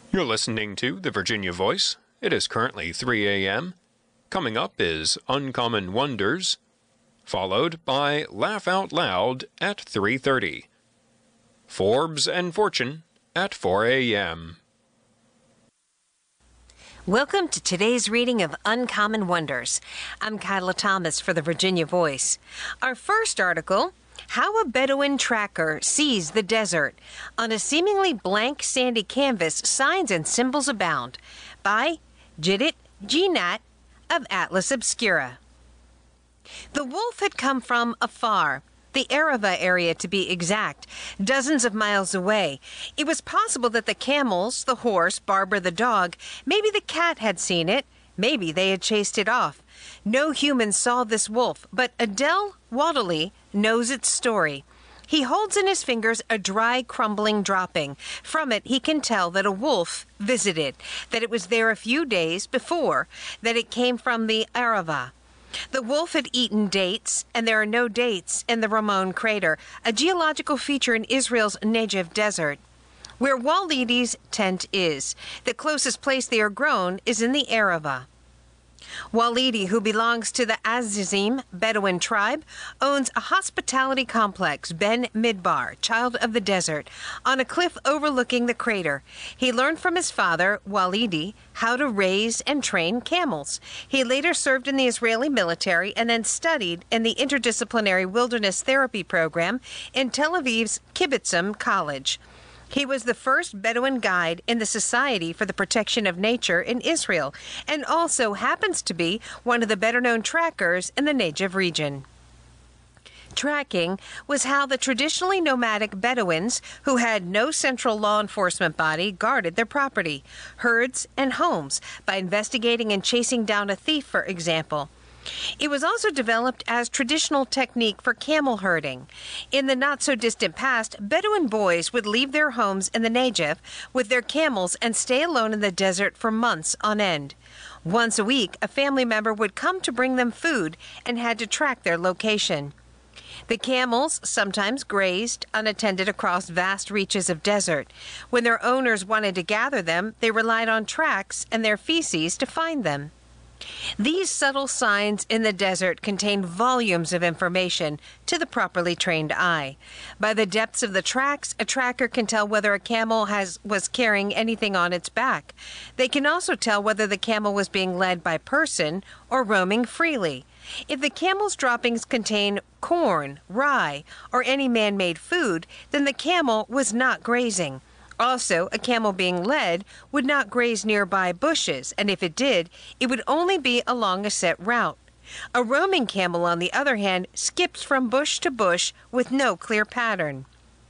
You're listening to the Virginia Voice. It is currently 3 a.m. Coming up is Uncommon Wonders, followed by Laugh Out Loud at 3:30. Forbes and Fortune at 4 a.m. Welcome to today's reading of Uncommon Wonders. I'm Kyla Thomas for the Virginia Voice. Our first article, How a Bedouin Tracker Sees the Desert. On a seemingly blank sandy canvas, signs and symbols abound, by Jidit Gnat of Atlas Obscura. The wolf had come from afar, the Arava area to be exact, dozens of miles away. It was possible that the camels, the horse, Barbara the dog, maybe the cat had seen it, maybe they had chased it off. No human saw this wolf, but Adele Wadley knows its story. He holds in his fingers a dry, crumbling dropping. From it, he can tell that a wolf visited, that it was there a few days before, that it came from the Arava. The wolf had eaten dates, and there are no dates in the Ramon crater, a geological feature in Israel's Negev desert, where Walidi's tent is. The closest place they are grown is in the Arava. Walidi, who belongs to the Azizim Bedouin tribe, owns a hospitality complex, Ben Midbar, Child of the Desert, on a cliff overlooking the crater. He learned from his father, Walidi, how to raise and train camels. He later served in the Israeli military and then studied in the interdisciplinary wilderness therapy program in Tel Aviv's Kibbutzim College. He was the first Bedouin guide in the Society for the Protection of Nature in Israel, and also happens to be one of the better-known trackers in the Negev region. Tracking was how the traditionally nomadic Bedouins, who had no central law enforcement body, guarded their property, herds, and homes by investigating and chasing down a thief, for example. It was also developed as traditional technique for camel herding. In the not-so-distant past, Bedouin boys would leave their homes in the Negev with their camels and stay alone in the desert for months on end. Once a week, a family member would come to bring them food and had to track their location. The camels sometimes grazed unattended across vast reaches of desert. When their owners wanted to gather them, they relied on tracks and their feces to find them. These subtle signs in the desert contain volumes of information to the properly trained eye. By the depths of the tracks, a tracker can tell whether a camel was carrying anything on its back. They can also tell whether the camel was being led by person or roaming freely. If the camel's droppings contain corn, rye, or any man-made food, then the camel was not grazing. Also, a camel being led would not graze nearby bushes, and if it did, it would only be along a set route. A roaming camel, on the other hand, skips from bush to bush with no clear pattern.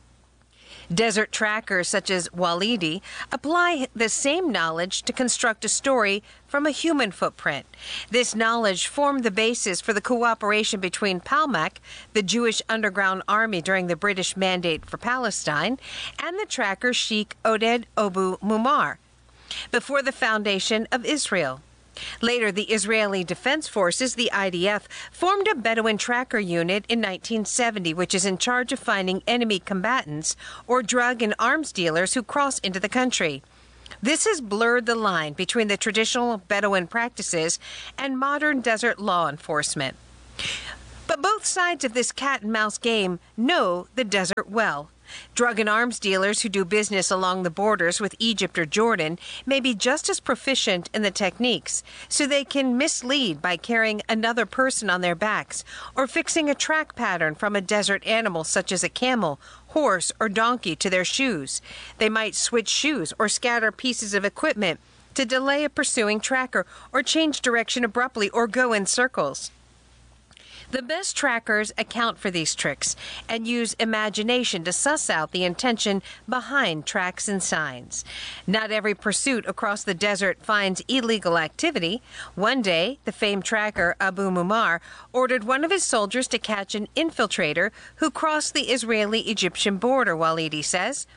Desert trackers such as Walidi apply the same knowledge to construct a story from a human footprint. This knowledge formed the basis for the cooperation between Palmach, the Jewish underground army during the British Mandate for Palestine, and the tracker Sheikh Oded Obu Mumar before the foundation of Israel. Later, the Israeli Defense Forces, the IDF, formed a Bedouin tracker unit in 1970, which is in charge of finding enemy combatants or drug and arms dealers who cross into the country. This has blurred the line between the traditional Bedouin practices and modern desert law enforcement. But both sides of this cat-and-mouse game know the desert well. Drug and arms dealers who do business along the borders with Egypt or Jordan may be just as proficient in the techniques, so they can mislead by carrying another person on their backs or fixing a track pattern from a desert animal such as a camel, horse, or donkey to their shoes. They might switch shoes or scatter pieces of equipment to delay a pursuing tracker or change direction abruptly or go in circles. The best trackers account for these tricks and use imagination to suss out the intention behind tracks and signs. Not every pursuit across the desert finds illegal activity. One day, the famed tracker Abu Mumar ordered one of his soldiers to catch an infiltrator who crossed the Israeli-Egyptian border, Walidi says.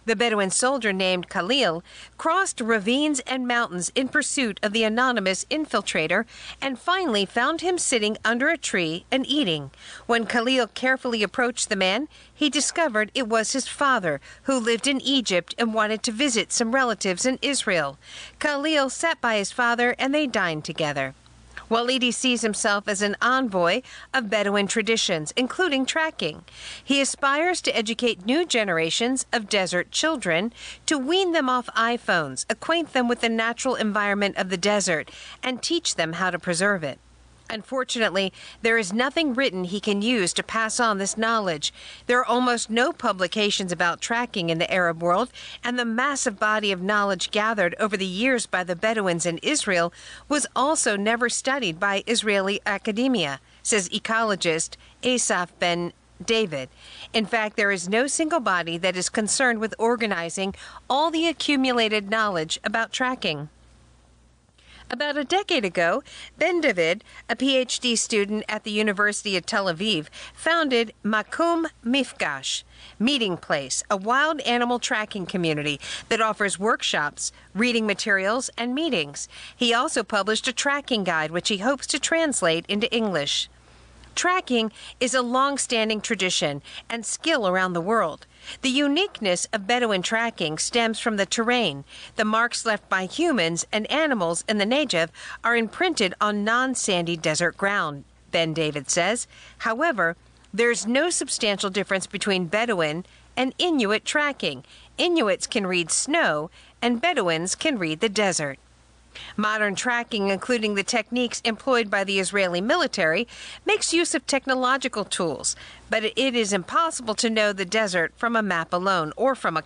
The Bedouin soldier named Khalil crossed ravines and mountains in pursuit of the anonymous infiltrator and finally found him sitting under a tree and eating. When Khalil carefully approached the man, he discovered it was his father, who lived in Egypt and wanted to visit some relatives in Israel. Khalil sat by his father and they dined together. Walidi sees himself as an envoy of Bedouin traditions, including tracking. He aspires to educate new generations of desert children, to wean them off iPhones, acquaint them with the natural environment of the desert, and teach them how to preserve it. Unfortunately, there is nothing written he can use to pass on this knowledge. There are almost no publications about tracking in the Arab world, and the massive body of knowledge gathered over the years by the Bedouins in Israel was also never studied by Israeli academia, says ecologist Asaf Ben David. In fact, there is no single body that is concerned with organizing all the accumulated knowledge about tracking. About a decade ago, Ben David, a PhD student at the University of Tel Aviv, founded Makum Mifgash, Meeting Place, a wild animal tracking community that offers workshops, reading materials, and meetings. He also published a tracking guide, which he hopes to translate into English. Tracking is a long-standing tradition and skill around the world. The uniqueness of Bedouin tracking stems from the terrain. The marks left by humans and animals in the Negev are imprinted on non-sandy desert ground, Ben David says. However, there's no substantial difference between Bedouin and Inuit tracking. Inuits can read snow, and Bedouins can read the desert. Modern tracking, including the techniques employed by the Israeli military, makes use of technological tools, but it is impossible to know the desert from a map alone or from a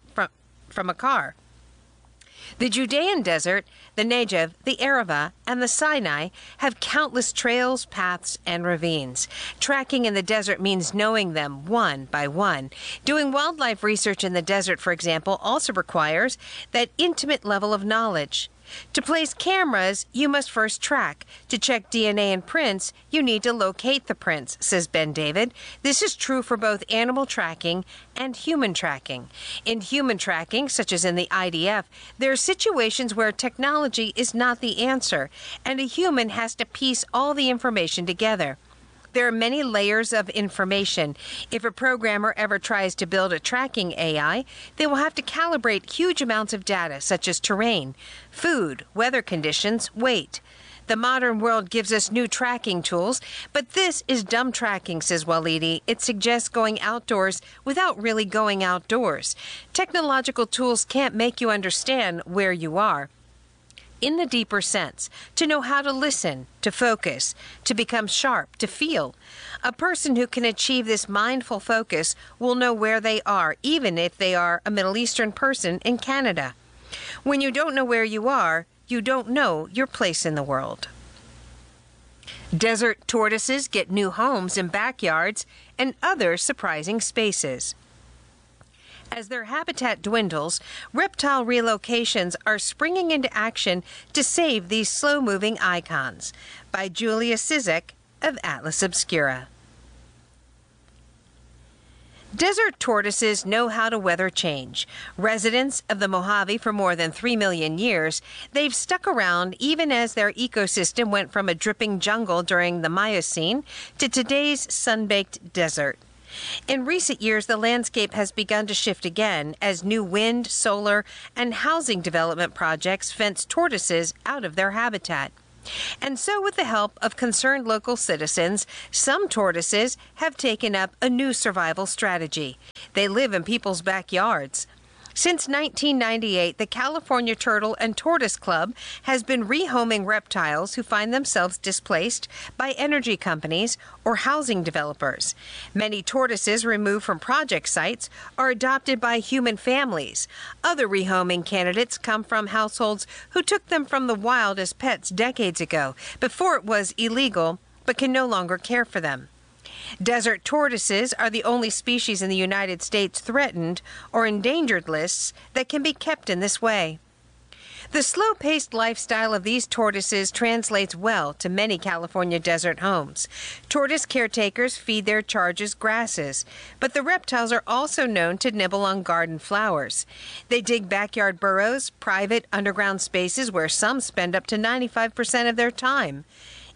car. The Judean desert, the Negev, the Arava, and the Sinai have countless trails, paths, and ravines. Tracking in the desert means knowing them one by one. Doing wildlife research in the desert, for example, also requires that intimate level of knowledge. To place cameras, you must first track. To check DNA and prints, you need to locate the prints, says Ben David. This is true for both animal tracking and human tracking. In human tracking, such as in the IDF, there are situations where technology is not the answer, and a human has to piece all the information together. There are many layers of information. If a programmer ever tries to build a tracking AI, they will have to calibrate huge amounts of data, such as terrain, food, weather conditions, weight. The modern world gives us new tracking tools, but this is dumb tracking, says Walidi. It suggests going outdoors without really going outdoors. Technological tools can't make you understand where you are. In the deeper sense, to know how to listen, to focus, to become sharp, to feel. A person who can achieve this mindful focus will know where they are, even if they are a Middle Eastern person in Canada. When you don't know where you are, you don't know your place in the world. Desert tortoises get new homes in backyards and other surprising spaces. As their habitat dwindles, reptile relocations are springing into action to save these slow-moving icons. By Julia Sizek of Atlas Obscura. Desert tortoises know how to weather change. Residents of the Mojave for more than 3 million years, they've stuck around even as their ecosystem went from a dripping jungle during the Miocene to today's sun-baked desert. In recent years, the landscape has begun to shift again as new wind, solar, and housing development projects fence tortoises out of their habitat. And so, with the help of concerned local citizens, some tortoises have taken up a new survival strategy. They live in people's backyards. Since 1998, the California Turtle and Tortoise Club has been rehoming reptiles who find themselves displaced by energy companies or housing developers. Many tortoises removed from project sites are adopted by human families. Other rehoming candidates come from households who took them from the wild as pets decades ago, before it was illegal, but can no longer care for them. Desert tortoises are the only species in the United States threatened or endangered lists that can be kept in this way. The slow-paced lifestyle of these tortoises translates well to many California desert homes. Tortoise caretakers feed their charges grasses, but the reptiles are also known to nibble on garden flowers. They dig backyard burrows, private underground spaces where some spend up to 95% of their time.